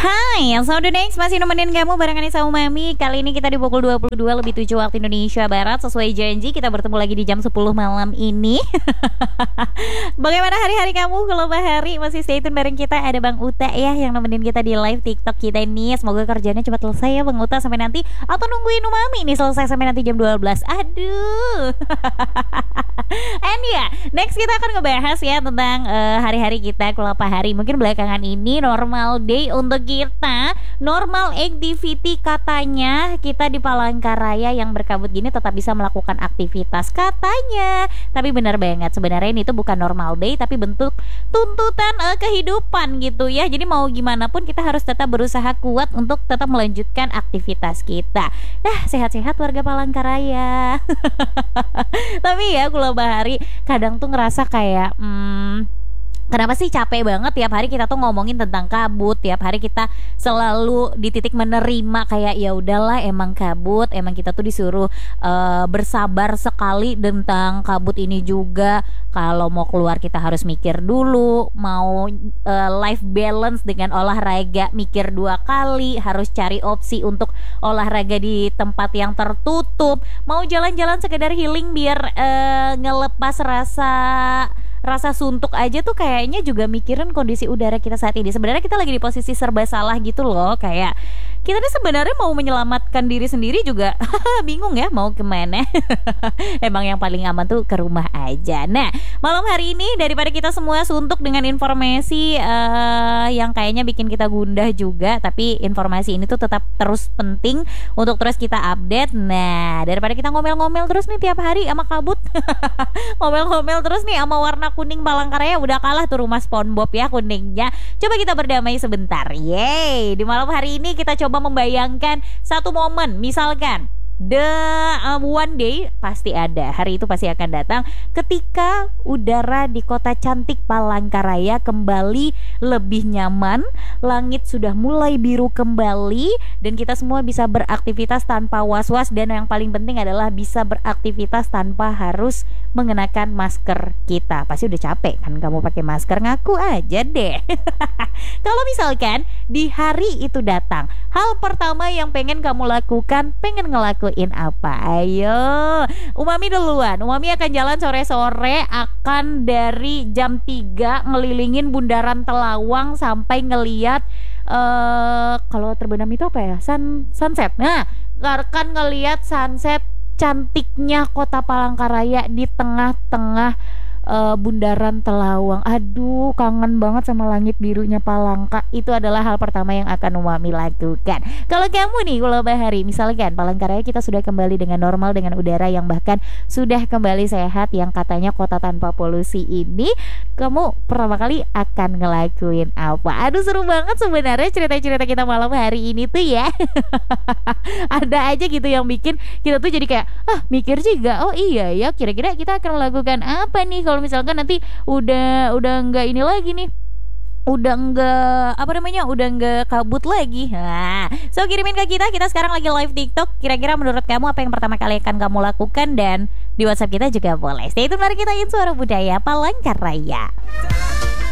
Hai, so the next masih nemenin kamu barengan sama Mami. Kali ini kita di pukul 22:07 waktu Indonesia Barat. Sesuai janji kita bertemu lagi di jam 10 malam ini. Bagaimana hari-hari kamu? Kalau hari masih stay tune bareng kita. Ada Bang Uta ya yang nemenin kita di live TikTok kita nih. Semoga kerjanya cepat selesai ya Bang Uta sampai nanti. Atau nungguin Mami nih selesai sampai nanti jam 12. Aduh. And ya, next kita akan ngebahas ya tentang hari-hari kita kelapa hari. Mungkin belakangan ini normal day untuk kita, normal activity katanya kita di Palangkaraya yang berkabut gini tetap bisa melakukan aktivitas katanya. Tapi benar banget, sebenarnya ini tuh bukan normal day tapi bentuk tuntutan kehidupan gitu ya. Jadi mau gimana pun kita harus tetap berusaha kuat untuk tetap melanjutkan aktivitas kita. Sehat-sehat warga Palangkaraya. Tapi ya kalau bahari kadang tuh ngerasa kayak kenapa sih capek banget tiap hari kita tuh ngomongin tentang kabut, tiap hari kita selalu di titik menerima kayak ya udahlah emang kabut, emang kita tuh disuruh bersabar sekali tentang kabut ini juga. Kalau mau keluar kita harus mikir dulu, mau life balance dengan olahraga mikir 2 kali, harus cari opsi untuk olahraga di tempat yang tertutup, mau jalan-jalan sekedar healing biar ngelepas rasa suntuk aja tuh kayaknya juga mikirin kondisi udara kita saat ini. Sebenarnya kita lagi di posisi serba salah gitu loh. Kayak kita nih sebenarnya mau menyelamatkan diri sendiri juga bingung ya mau kemana. Emang yang paling aman tuh ke rumah aja. Nah, malam hari ini daripada kita semua suntuk dengan informasi yang kayaknya bikin kita gundah juga, tapi informasi ini tuh tetap terus penting untuk terus kita update. Nah, daripada kita ngomel-ngomel terus nih tiap hari sama kabut, ngomel-ngomel terus nih sama warna kuning Palangkaraya, udah kalah tuh rumah SpongeBob ya kuningnya. Coba kita berdamai sebentar. Yeay, di malam hari ini kita coba membayangkan satu momen. Misalkan one day pasti ada, hari itu pasti akan datang ketika udara di kota cantik Palangkaraya kembali lebih nyaman, langit sudah mulai biru kembali, dan kita semua bisa beraktivitas tanpa was-was, dan yang paling penting adalah bisa beraktivitas tanpa harus mengenakan masker kita. Pasti udah capek kan kamu pakai masker, ngaku aja deh. Kalau misalkan di hari itu datang, hal pertama yang pengen kamu lakukan, pengen ngelakuin apa? Ayo, Umami duluan. Umami akan jalan sore-sore, akan dari jam 3 ngelilingin bundaran Telawang sampai ngeliat kalau terbenam itu apa ya? Sunset. Nah, akan ngeliat sunset cantiknya kota Palangkaraya di tengah-tengah bundaran Telawang. Aduh, kangen banget sama langit birunya Palangka. Itu adalah hal pertama yang akan Umami lakukan. Kalau kamu nih, kalau bahari, misalkan Palangkaraya kita sudah kembali dengan normal, dengan udara yang bahkan sudah kembali sehat, yang katanya kota tanpa polusi ini, kamu pertama kali akan ngelakuin apa? Aduh, seru banget sebenarnya cerita-cerita kita malam hari ini tuh ya. Ada aja gitu yang bikin kita tuh jadi kayak mikir juga, oh iya ya, kira-kira kita akan melakukan apa nih kalau misalkan nanti udah nggak ini lagi nih, udah nggak kabut lagi. So kirimin ke kita sekarang lagi live TikTok. Kira-kira menurut kamu apa yang pertama kali akan kamu lakukan, dan di WhatsApp kita juga boleh. Stay tune, mari kita in suara budaya Palangkaraya.